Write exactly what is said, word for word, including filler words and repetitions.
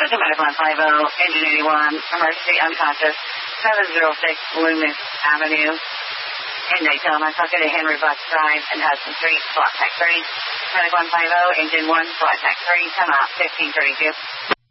Medic one five zero, engine eighty-one, emergency unconscious, seven oh six Loomis Avenue, in Daytona, talking to Henry Bus Drive and Hudson Street, Block Tech three. Medic one five zero, engine one, Block Tech three, come out, fifteen thirty-two.